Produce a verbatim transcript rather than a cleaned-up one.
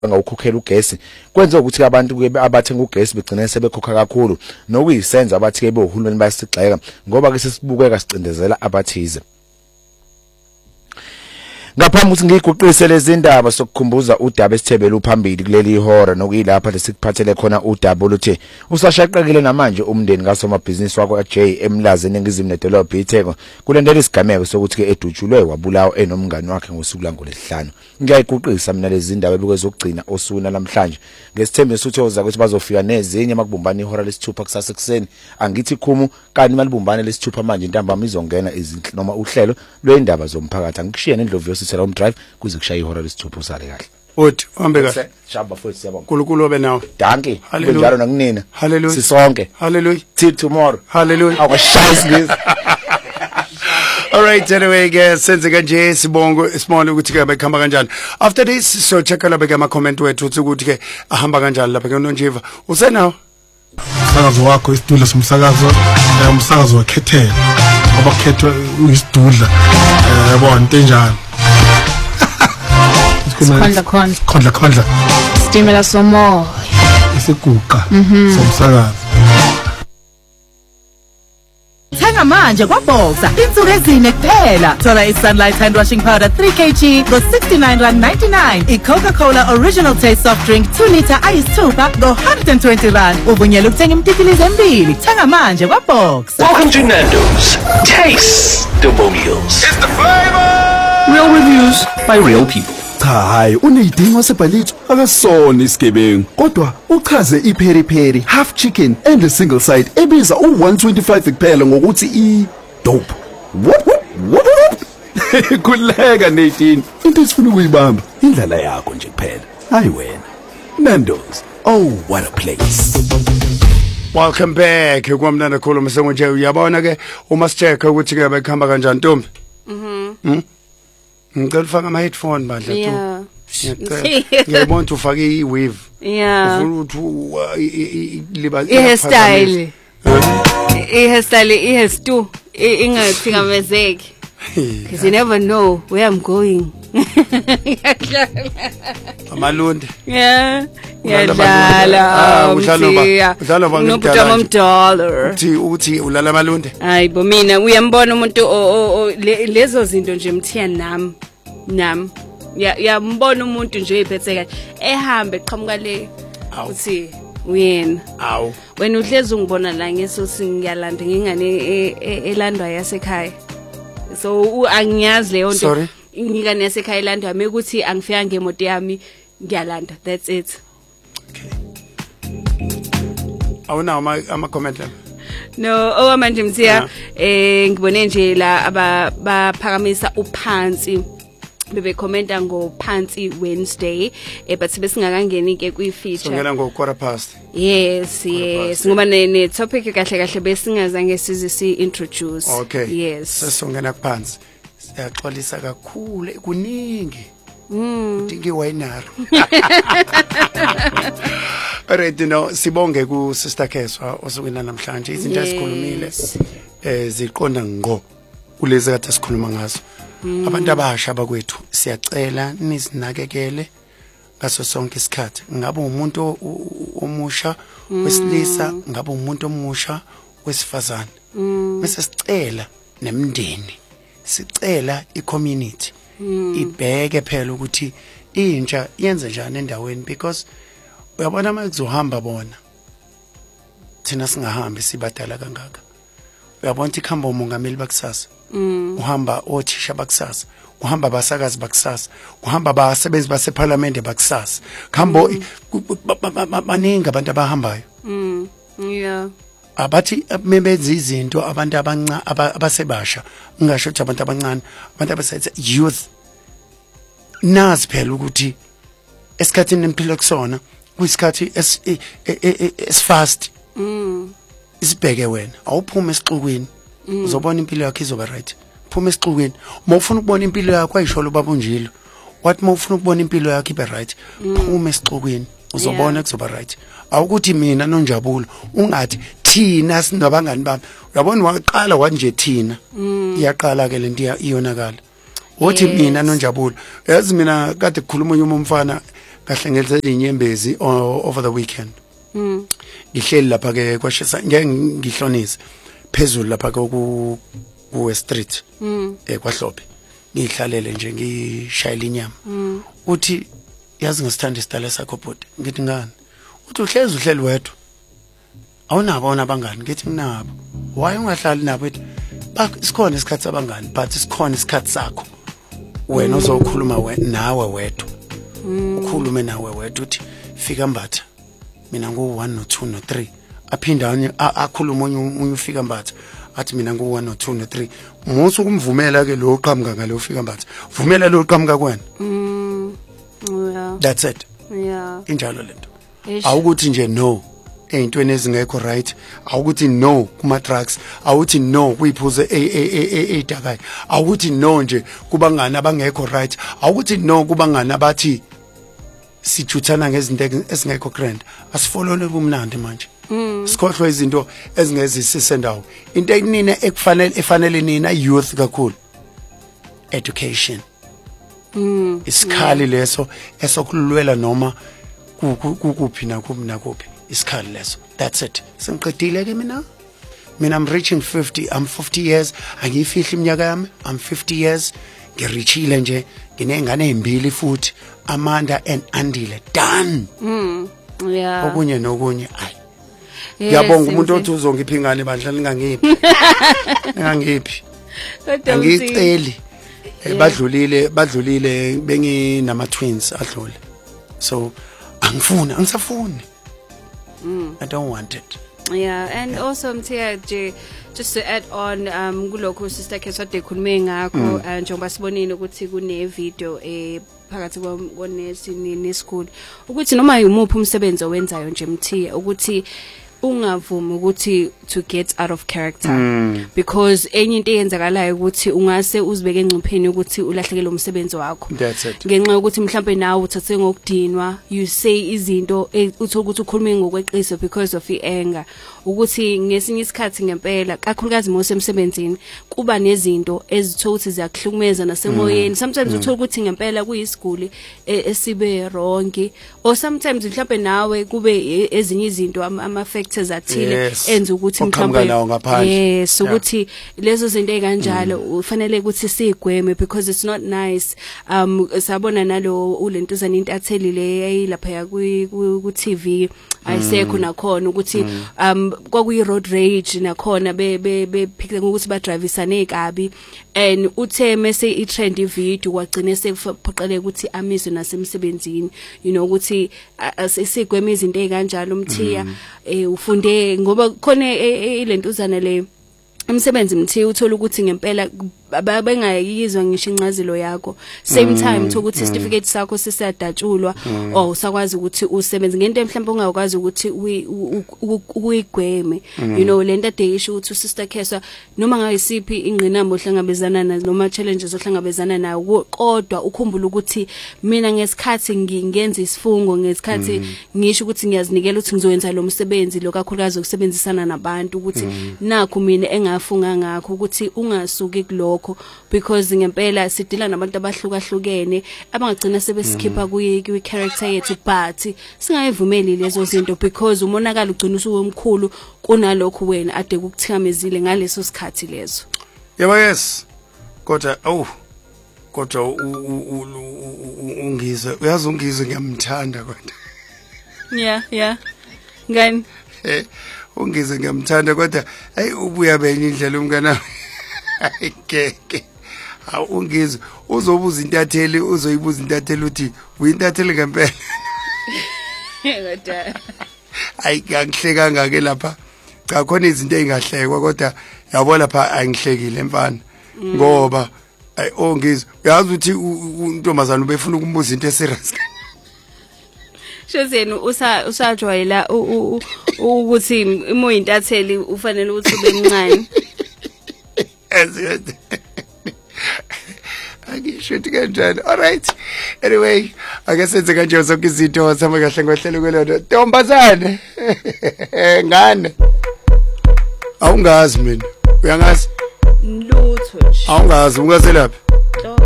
ngawukhokhela ugesi kwenza ukuthi abantu ke abathenga ugesi begcina sebekhokha kakhulu nokuyisenzo abathi ke bohulumeni bayasigxeka ngoba ke sesibukeka sicindezela abathize. Ngaphambi ukuthi ngiguqise lezi ndaba sokukhumbuza udaba esithebele uphambili kuleli ihora nokuyilapha lesikuphathele khona udaba oluthi usashaqekile namanje umndeni kasomabhizinisi wakwa J eMlazi eningizimu nedolobha iTheko kulendela isigameko sokuthi ke edutshulwe wabulawa enomngani wakhe ngosuku langolesihlanu. Ngiyayiguqisa mina lezi ndaba ebukuzogcina osuna namhlanje ngesithembiso ukuthi oza ukuthi bazofika nezinye makubumbana ihora lesithupha kusasa ekseni angithi khumu kanti malibumbane lesithupha manje intambama izongena izinhle noma uhlelo lwendaba zomphakathi angikushiye nendlovu sithela um drive kuze kushaya ihora lesithupha usale kahle. Uthi uhambe kahle. Shaba futhi siyabonga. uNkulunkulu obe nawe. Dankie. Kunjalo nakunina. Hallelujah. Sisonke. Hallelujah. Till tomorrow. Hallelujah. Awashayisi ngezi. All right, anyway guys, senze kanje sibongo isibone ukuthi ke bekhamba kanjani. After this so check la beke ama comment wethu ukuthi ke ahamba kanjani lapha ke uNonjiva. Usenawo? Umsakazo wakho isidudla somsakazo umsakazo wakhethela ngoba kukhethwa isidudla yabo into enjani. Khondla khondla khondla khondla Stimela somo isiguqa somsakazo. Thenga manje kwaBoxer insuku ezine kuphela. Thola iSunlight hand washing powder three kilograms go sixty-nine rand ninety-nine. iCoca-Cola original taste soft drink two litre ayisithupha go one hundred twenty rand. Uvunyelwe ukuthenga imtitilizo embili. Thenga manje kwaBoxer. Welcome to Nando's. Taste the meals. It's the flavor. Real reviews by real people. Cha hayi uneyidingo sebhalitho akasona isigebengu kodwa uchaze iPeri Peri half chicken and a single side ebiza u one twenty-five kuphela ngokuthi I dope. What what what? Kuleka Nadine into esifuna ukuyibamba indlela yakho nje kuphela hayi wena. Nando's, oh what a place. Welcome back kwamnana kholo msengo nje uyabona ke uma sicheka ukuthi ke bekhamba kanjani Ntombi. Mhm. Mhm. Ngicela ufaka ama headphone bandla tu. Yeah. Ngiyabona ufake iwave. Yeah. Ufuna ukuthi liba i-hairstyle. I-hairstyle i-hairstu ingathingamezeki. Because you never know where I'm going. Amalunde. Yeah. Yadlala. Udlala udlala bangidala. Dollar. Uthi uthi ulala amalunde. Hayi bo mina uyambona umuntu lezo zinto nje mthiya nami nami ya yambona umuntu nje ephethe kahle ehambe eqhamuka le uthi uyena awu wena uhlezi ungibona la ngeso singiyalanda ngingane elandwa yasekhaya so angiyazi leyo nto ingane yasekhaya elandwa mekuthi angifika ngemoto yami ngiyalanda that's it. Okay. Awuna ama ama comment la. No, oh manje mthiya eh ngibone nje la abaphakamisa uphansi bebe commenta ngophansi Wednesday eh but besingakangeni ke kwi feature. Songela ngo quarter past. Yes, yes. Ngoba ne topic kahle kahle besingazange sizi si introduce. Okay. Yes. Sesongena kuphansi. Siyaxolisa kakhulu kuningi. Mm. Udingi winery. Alright, no sibonge ku Sister Keswa osukwena namhlanje izinto esikhulumile eh ziqonda ngqo kulezi kade sikhuluma ngazo. Abantu abasha bakwethu siyacela nizinakekele ngaso sonke isikhathi. Ngabe umuntu omusha wesilisa, ngabe umuntu omusha wesifazane. Bese sicela nemndeni. Sicela i-community ibheke phela ukuthi intsha yenze njani endaweni because uyabona uma kuzohamba bona thina singahambi sibadala kangaka. Uyabona ukuthi khamba umongameli bakusasa, uhamba othisha bakusasa, uhamba abasakazi bakusasa, uhamba abasebenzi baseParliament bakusasa, khamba baningi abantu abahambayo. Mm. Yeah. Abathi mebenza izinto abantu abanca abasebasha ngisho ukuthi abantu abancane abantu abasethe youth nazi phela ukuthi esikhathini empilo kusona kuyisikhathi es es fast mm isibheke wena awuphuma esixukwini uzobona impilo yakho izoba right. Phuma esixukwini uma ufuna ukubona impilo yakho ayisholo babunjilo wathi uma ufuna ukubona impilo yakho ibe right phuma esixukwini uzobona kuzoba right. Awukuthi mina noNjabulo ungathi thina sinabangani bami uyabona waqala wanje thina iyaqala ke lento iyonakala uthi mina noNjabulo yazi mina kade kukhuluma umuntu umfana kahle ngelisela inyembezi over the weekend mm ngihleli lapha ke kwashisa ngeke ngihlonise phezulu lapha ku ku street mm eh kwahlophe ngihlalele nje ngishayela inyama mm uthi yazi ngisithanda isidala sakho bhuti ngithi ngani uthi uhlezi uhleli wedwa awunabo wona abangani ngithi nginabo why ungahlali nabo ethi bak sikhona isikhathi sabangani but sikhona isikhathi sakho wena uzokhuluma wena nawe wedwa ukhulume nawe wedwa uthi fika mbatha mina ngo one no two no three aphinda akhuluma umunye ufika mbatha athi mina ngo one no two no three musu kumvumela ke lo qhamuka ngale ufika mbatha vumela lo qhamuka kwena mm yeah that's it yeah injalo lento awukuthi nje no eyintweni ezingekho right awukuthi no kuma drugs awuthi no kuyiphuze edakayo awukuthi no nje kubangana abangekho right awukuthi no kubangana abathi sithuthana ngezinto ezingekho grand asifolole kumnandi manje sikhohlwe izinto ezingezisise ndawo into ekunina ekufanele efanele nina youth kakhulu education mm isikhali leso esokulwela noma kukuphi nakuphi nakuphi isikhali leso that's it sengiqedile ke mina mina I'm reaching fifty I'm fifty years angifihli iminyaka yami I'm fifty years ngirichile nje nginengane ezimbili futhi Amanda and Andile done mm yeah okunye nokunye ayi ngiyabonga umuntu othi uzongipha ingane bandla ningangiphi ngangiphi angiceli badlulile badlulile benginama twins adlule so angifuna angisafuni mm I don't want it yeah and yeah. Also Mthia just to add on um kulokho sister Kheswa dekhulume ngakho njengoba sibonile ukuthi kune video eh phakathi konesi ne school ukuthi noma yimuphi umsebenzi owenzayo nje Mthia ukuthi ungavumi ukuthi to get out of character mm. because enye into eyenzakalayo ukuthi ungase uzibeke engcupheni ukuthi ulahlekele umsebenzi wakho ngenxa yokuthi mhlambe nawe uthathe ngokudinwa you say izinto uthola ukuthi ukhuluma ngokweqisa because of ianger ukuthi ngesinye isikhathi ngempela kakhulukazi mose emsebenzini kuba nezinto ezithola ukuthi ziyakhlukumeza nasemoyeni mm. sometimes uthola ukuthi ngempela kuyisiguli esibe wrong or sometimes mhlambe nawe kube ezinye izinto ama factors athile enza ukuthi mhlambe yes ukuthi lezo zinto ekanjalo ufanele ukuthi sigweme because it's not nice um sabona nalo ulentuzana into athelile ayilapha ku T V ayisekho nakhona ukuthi um kwakuyi road rage nakhona be bephike ukuthi ba driveisane ekabi and uthe mase I trend video kwagcine sekuphoqeleka ukuthi amiswe nasemsebenzini you know ukuthi asigweme izinto ekanjalo Mthia eh ufunde ngoba khona ilentuzana le umsebenzi Mthia uthola ukuthi ngempela bengayizwa ngisho incazelo yakho same time ukuthi certificate sakho sisadatshulwa or usakwazi ukuthi usebenze ngento mhlawumbe ungakwazi ukuthi uyigweme you know lento ade isho ukuthi sister Kheswa noma ngayisiphi ingqinamba ohlangabezana nazo noma challenges ohlangabezana nayo kodwa ukhumbula ukuthi mina ngesikhathi ngingenza isifungo ngesikhathi ngisho ukuthi ngiyazinikela ukuthi ngizowenza lo msebenzi lokakhulukazi ukusebenzisana nabantu ukuthi nakho mina engafunga ngakho ukuthi ungasuki kuloko because ngempela sidila nabantu abahlukahlukene abangagcina sebesikipha kuyi character yethu but singayivumeli lezo zinto because umonakala ugcina usuwomkhulu kunalokho wena ade ukuthikamezile ngaleso sikhathi lezo yebo yes kodwa oh kodwa ungizwe uyazi ungizwe ngiyamthanda kodwa yeah yeah ngani eh ungizwe ngiyamthanda kodwa hey ubuya benye indlela umngana ayikeke awungizwe uzobuza intatheli uzoyibuza intatheli uthi uyintatheli ngempela ngoda ayikangihleka ngake lapha cha khona izinto engahlekwa kodwa yabo lapha angihlekile mfana ngoba ay ongizwe uyazi ukuthi untombazana ubefuna ukumbuza into eserious Shozeni usa usajwayela ukuthi imo intatheli ufanele ukuthi ube mncane Angishuthi kanjani all right anyway akasenze kanje zonke izinto sama kahle ngohlelo kwelona ntombazane ngane awungazi mina uyangazi lutho awungazi ungaselaphi